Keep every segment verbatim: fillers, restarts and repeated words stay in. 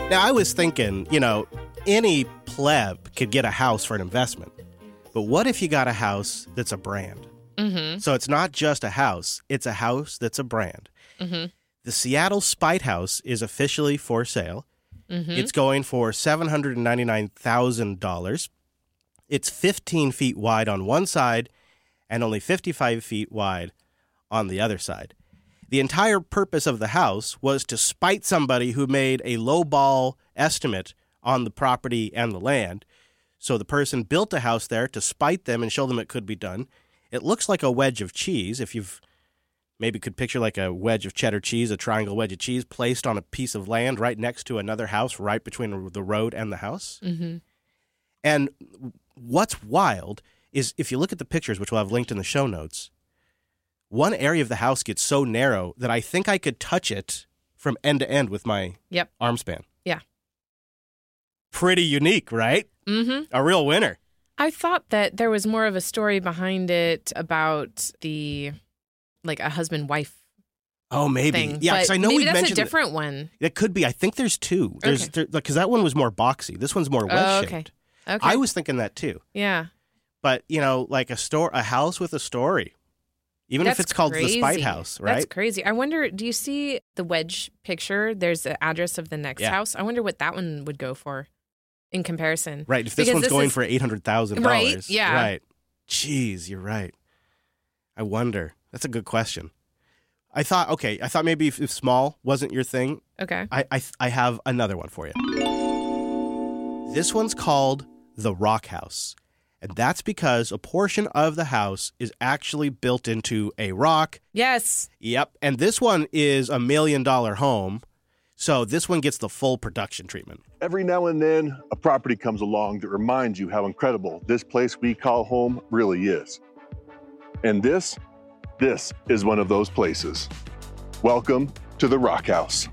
Now, I was thinking, you know, any pleb could get a house for an investment. But what if you got a house that's a brand? Mm-hmm. So it's not just a house. It's a house that's a brand. Mm-hmm. The Seattle Spite House is officially for sale. Mm-hmm. It's going for seven hundred ninety-nine thousand dollars. It's fifteen feet wide on one side and only fifty-five feet wide on the other side. The entire purpose of the house was to spite somebody who made a lowball estimate on the property and the land. So the person built a house there to spite them and show them it could be done. It looks like a wedge of cheese. If you've maybe could picture like a wedge of cheddar cheese, a triangle wedge of cheese placed on a piece of land right next to another house right between the road and the house. Mm-hmm. And what's wild is if you look at the pictures, which we'll have linked in the show notes, one area of the house gets so narrow that I think I could touch it from end to end with my yep. arm span. Yeah. Pretty unique, right? Mm-hmm. A real winner. I thought that there was more of a story behind it about the, like, a husband-wife Oh, maybe. thing. Yeah, because I know we maybe that's mentioned a different that. one. It could be. I think there's two. There's Okay. there, because that one was more boxy. This one's more Oh, wedge-shaped. okay. Okay. I was thinking that too. Yeah. But, you know, like a store, a house with a story. Even That's if it's called crazy. the Spite House, right? That's crazy. I wonder, do you see the wedge picture? There's the address of the next Yeah. house. I wonder what that one would go for in comparison. Right. If this Because one's this going is- for eight hundred thousand dollars. Right? Yeah. Right. Jeez, you're right. I wonder. That's a good question. I thought, okay, I thought maybe if, if small wasn't your thing, Okay. I, I I have another one for you. This one's called the Rock House. And that's because a portion of the house is actually built into a rock. Yes. Yep. And this one is a million dollar home. So this one gets the full production treatment. Every now and then, a property comes along that reminds you how incredible this place we call home really is. And this, this is one of those places. Welcome to the Rock House.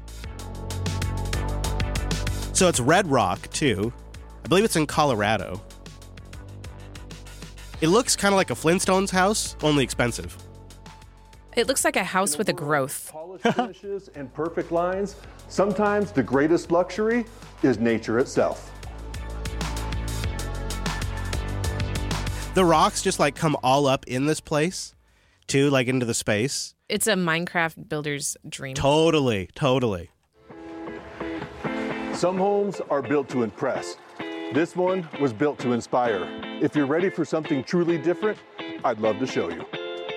So it's Red Rock, too. I believe it's in Colorado. It looks kind of like a Flintstones house, only expensive. It looks like a house with a growth. Polished finishes and perfect lines. Sometimes the greatest luxury is nature itself. The rocks just like come all up in this place, too, like into the space. It's a Minecraft builder's dream. Totally, totally. Some homes are built to impress. This one was built to inspire. If you're ready for something truly different, I'd love to show you.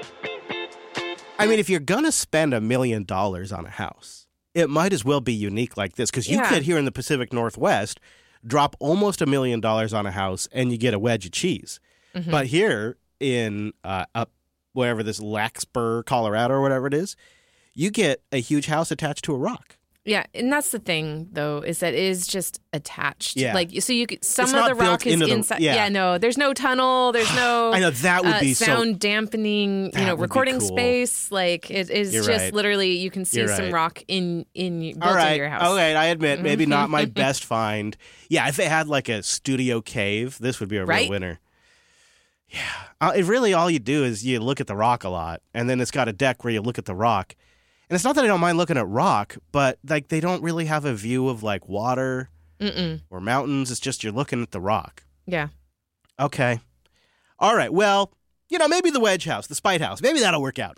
I mean, if you're going to spend a million dollars on a house, it might as well be unique like this, because you Yeah. could, here in the Pacific Northwest, drop almost a million dollars on a house and you get a wedge of cheese. Mm-hmm. But here in uh, up wherever this Larkspur, Colorado or whatever it is, you get a huge house attached to a rock. Yeah, and that's the thing, though, is that it is just attached. Yeah. Like, so you could, some It's of not the built rock is into the- inside. yeah. Yeah, no, there's no tunnel. There's no. I know, that would uh, be so- sound dampening. That You know, would be recording cool. space. Like it is You're just right. literally you can see You're some right. rock in in built All right. into your house. Mm-hmm. Okay, I admit, maybe not my best find. Yeah, if it had like a studio cave, this would be a real Right? winner. Yeah. Uh, it really, all you do is you look at the rock a lot, and then it's got a deck where you look at the rock. And it's not that I don't mind looking at rock, but like they don't really have a view of like water Mm-mm. or mountains. It's just you're looking at the rock. Yeah. Okay. All right. Well, you know, maybe the Wedge House, the Spite House, maybe that'll work out.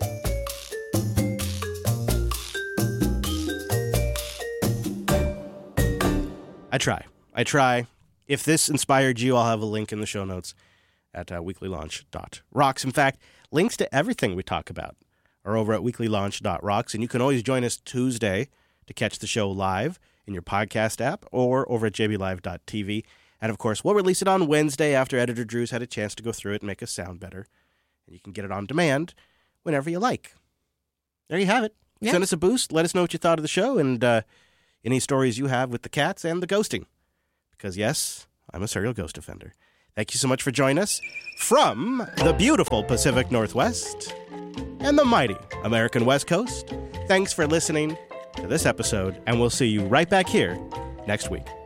I try. I try. If this inspired you, I'll have a link in the show notes at uh, weekly launch dot rocks. In fact, links to everything we talk about are over at weekly launch dot rocks, and you can always join us Tuesday to catch the show live in your podcast app or over at j b live dot t v. And, of course, we'll release it on Wednesday after Editor Drew's had a chance to go through it and make us sound better. And you can get it on demand whenever you like. There you have it. Yeah. Send us a boost. Let us know what you thought of the show and uh, any stories you have with the cats and the ghosting. Because, yes, I'm a serial ghost offender. Thank you so much for joining us from the beautiful Pacific Northwest and the mighty American West Coast. Thanks for listening to this episode, and we'll see you right back here next week.